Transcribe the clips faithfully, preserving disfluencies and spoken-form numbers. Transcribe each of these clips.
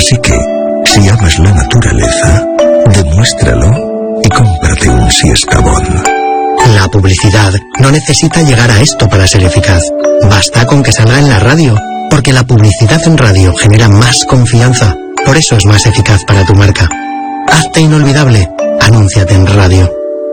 Así que, si amas la naturaleza, demuéstralo y cómprate un Siestabón. La publicidad no necesita llegar a esto para ser eficaz. Basta con que salga en la radio, porque la publicidad en radio genera más confianza. Por eso es más eficaz para tu marca. Hazte inolvidable. Anúnciate en radio.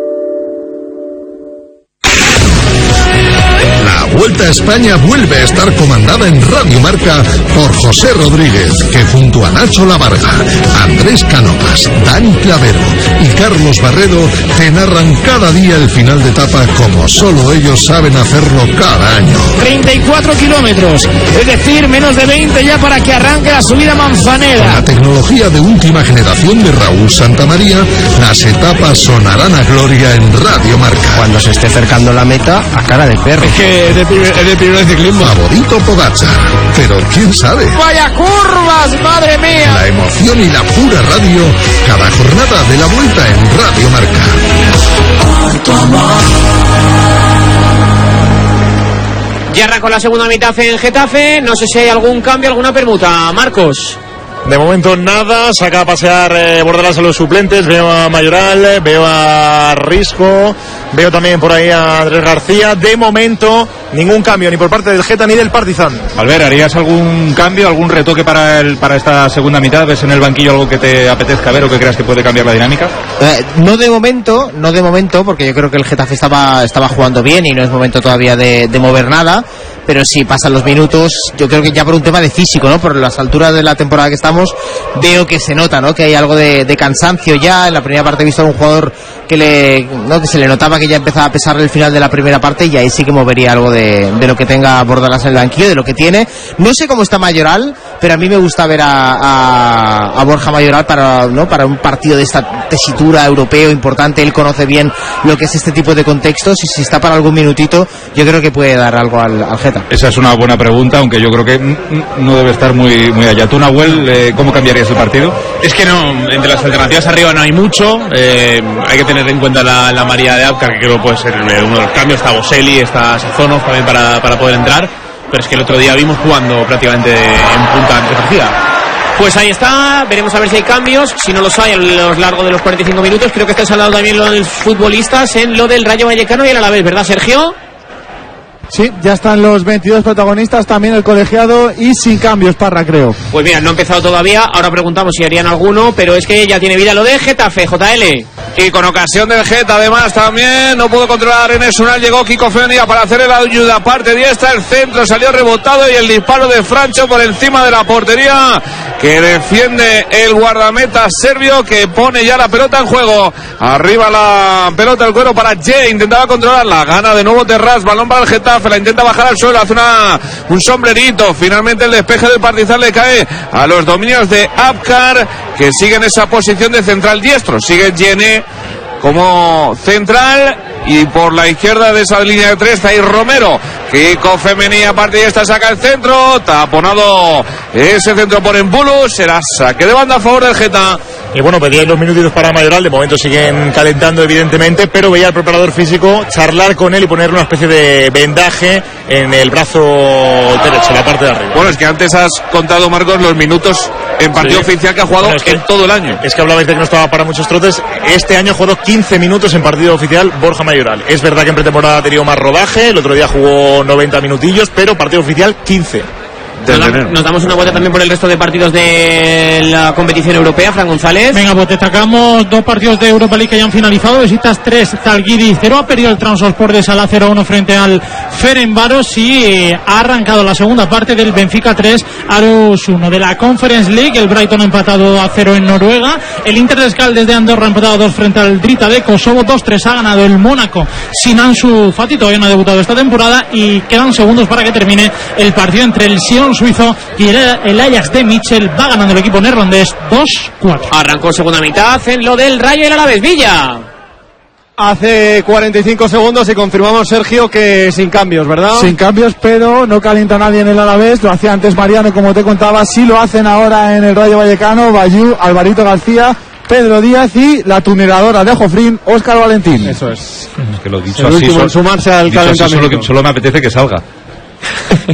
La Vuelta a España vuelve a estar comandada en Radio Marca por José Rodríguez, que junto a Nacho Lavarga, Andrés Cánovas, Dani Clavero y Carlos Barredo te narran cada día el final de etapa como solo ellos saben hacerlo cada año. treinta y cuatro kilómetros, es decir, menos de veinte ya para que arranque la subida Manzanera. Con la tecnología de última generación de Raúl Santamaría, las etapas sonarán a gloria en Radio Marca. Cuando se esté acercando la meta, a cara de perro. Es que es de, es de primer ciclismo. Favorito Pogačar, pero quién sabe. ¡Vaya curvas, madre mía! La emoción y la pura radio, cada jornada de la Vuelta en Radio Marca. Ya arrancó la segunda mitad en Getafe. No sé si hay algún cambio, alguna permuta. Marcos. De momento nada, saca a pasear eh, Bordalás a los suplentes, veo a Mayoral, veo a Risco, veo también por ahí a Andrés García. De momento ningún cambio ni por parte del Geta ni del Partizan. Albert, ¿harías algún cambio, algún retoque para el, para esta segunda mitad? ¿Ves en el banquillo algo que te apetezca ver o que creas que puede cambiar la dinámica? Eh, no de momento, no de momento, porque yo creo que el Getafe estaba, estaba jugando bien y no es momento todavía de, de mover nada. Pero si pasan los minutos, yo creo que ya por un tema de físico, ¿no? Por las alturas de la temporada que estamos, veo que se nota, ¿no? Que hay algo de, de cansancio ya. En la primera parte he visto a un jugador que le, ¿no? que se le notaba que ya empezaba a pesar el final de la primera parte, y ahí sí que movería algo de, de lo que tenga Bordalás en el banquillo, de lo que tiene. No sé cómo está Mayoral, pero a mí me gusta ver a, a, a Borja Mayoral para, ¿no? para un partido de esta tesitura europeo importante. Él conoce bien lo que es este tipo de contextos, y si está para algún minutito, yo creo que puede dar algo al, al Geta. Esa es una buena pregunta, aunque yo creo que no debe estar muy, muy allá. ¿Tú, Nahuel, eh, cómo cambiarías el partido? Es que no, entre las alternativas arriba no hay mucho. Eh, hay que tener en cuenta la, la María de Apcar, que creo que puede ser uno de los cambios. Está Boselli, está Sazonov también para, para poder entrar. Pero es que el otro día vimos jugando prácticamente en punta antepartida. Pues ahí está, veremos a ver si hay cambios. Si no los hay a lo largo de los cuarenta y cinco minutos. Creo que está saldado también los futbolistas en lo del Rayo Vallecano y el Alavés, ¿verdad, Sergio? Sí, ya están los veintidós protagonistas, también el colegiado, y sin cambios, Parra, creo. Pues mira, no ha empezado todavía, ahora preguntamos si harían alguno, pero es que ya tiene vida lo de Getafe, J L. Y con ocasión del Geta, además, también no pudo controlar en Enes Unal, llegó Kiko Fenia para hacer el ayuda parte diestra, el centro salió rebotado y el disparo de Francho por encima de la portería que defiende el guardameta serbio, que pone ya la pelota en juego. Arriba la pelota del cuero para Jay, intentaba controlarla, gana de nuevo Terraz, balón para el Getafe, la intenta bajar al suelo, hace una, un sombrerito, finalmente el despeje del Partizan le cae a los dominios de Apcar, que sigue en esa posición de central diestro, sigue Jenné como central, y por la izquierda de esa línea de tres está ahí Romero. Kiko Femenía, parte de esta, saca el centro, taponado ese centro por Embulu, será saque de banda a favor del Geta. Y bueno, pedían los minutitos para Mayoral, de momento siguen calentando evidentemente, pero veía al preparador físico charlar con él y ponerle una especie de vendaje en el brazo derecho, en la parte de arriba. Bueno, es que antes has contado, Marcos, los minutos en partido sí. oficial que ha jugado bueno, es que, en todo el año. Es que hablabais de que no estaba para muchos trotes. Este año ha jugado quince minutos en partido oficial Borja Mayoral. Es verdad que en pretemporada ha tenido más rodaje, el otro día jugó noventa minutillos, pero partido oficial quince. Nos damos una vuelta también por el resto de partidos de la competición europea, Fran González. Venga, pues destacamos dos partidos de Europa League que ya han finalizado. Besiktas tres, Zalgiris cero. Ha perdido el Trabzonspor de Sala cero uno frente al Ferencváros, y ha arrancado la segunda parte del Benfica tres, Aarhus uno. De la Conference League, el Brighton ha empatado a cero en Noruega. El Inter de Escaldes de Andorra ha empatado a dos frente al Drita de Kosovo. dos tres ha ganado el Mónaco sin Ansu Fati, todavía no ha debutado esta temporada, y quedan segundos para que termine el partido entre el Sion suizo y el, el Ajax de Mitchell. Va ganando el equipo neerlandés dos cuatro. Arrancó segunda mitad en lo del Rayo y el Alavés. Villa. Hace cuarenta y cinco segundos y confirmamos, Sergio, que sin cambios, ¿verdad? Sin cambios, pero no calienta nadie en el Alavés. Lo hacía antes Mariano, como te contaba. Sí lo hacen ahora en el Rayo Vallecano. Bayú, Alvarito García, Pedro Díaz y la tuneladora de Jofrín, Óscar Valentín. Eso es. Es que lo dicho el así, último en sumarse al dicho calentamiento. Así, solo, solo me apetece que salga.